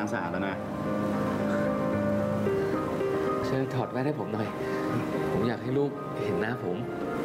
สะอาดแล้วนะเชิญถอดแว่นให้ผมหน่อยผมอยากให้ลูกเห็นหน้าผม